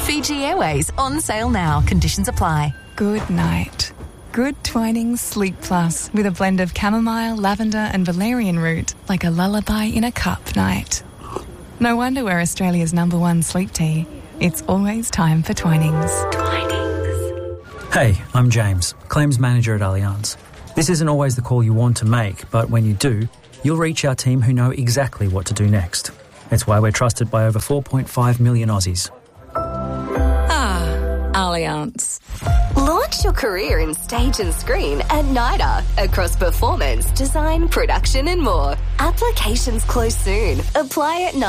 Fiji Airways on sale now. Conditions apply. Good night. Good Twinings Sleep Plus with a blend of chamomile, lavender and valerian root, like a lullaby in a cup night. No wonder we're Australia's #1 sleep tea. It's always time for Twinings. Hey, I'm James, Claims Manager at Allianz. This isn't always the call you want to make, but when you do, you'll reach our team who know exactly what to do next. It's why we're trusted by over 4.5 million Aussies. Allianz. Launch your career in stage and screen at NIDA across performance, design, production and more. Applications close soon. Apply at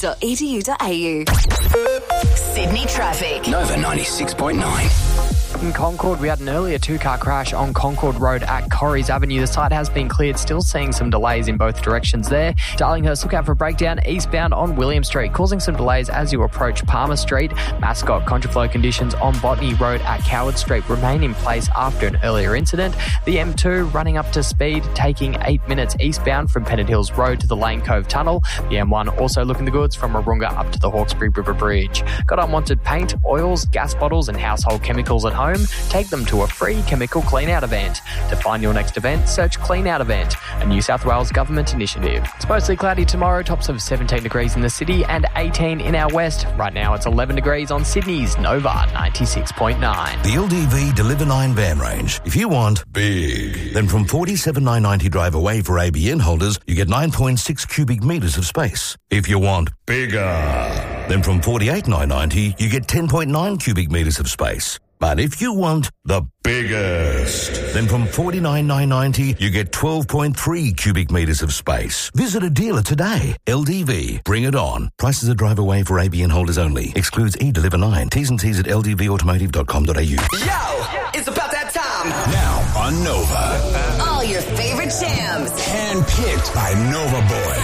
nida.edu.au. Sydney traffic. Nova 96.9. In Concord, we had an earlier two-car crash on Concord Road at Corries Avenue. The site has been cleared, still seeing some delays in both directions there. Darlinghurst, look out for a breakdown eastbound on William Street, causing some delays as you approach Palmer Street. Mascot, contraflow conditions on Botany Road at Coward Street remain in place after an earlier incident. The M2 running up to speed, taking 8 minutes eastbound from Pennant Hills Road to the Lane Cove Tunnel. The M1 also looking the goods from Warunga up to the Hawkesbury River Bridge. Got unwanted paint, oils, gas bottles and household chemicals at home? Take them to a free chemical clean-out event. To find your next event, search Clean Out Event, a New South Wales government initiative. It's mostly cloudy tomorrow, tops of 17 degrees in the city and 18 in our west. Right now it's 11 degrees on Sydney's Nova 96.9. The LDV Deliver 9 van range. If you want big, then from $47,990 drive away for ABN holders, you get 9.6 cubic metres of space. If you want bigger, then from $48,990 you get 10.9 cubic metres of space. But if you want the biggest, then from $49,990 you get 12.3 cubic metres of space. Visit a dealer today. LDV, bring it on. Prices are drive away for ABN holders only. Excludes eDeliver 9. T's and C's at ldvautomotive.com.au. Yo, it's about that time. Now on Nova. All your favorite jams. Handpicked by Nova Boy.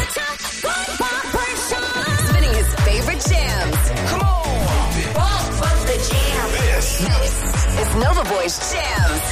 Spinning his favorite jams. Come on. The jam. This This is Nova Boy's Jams.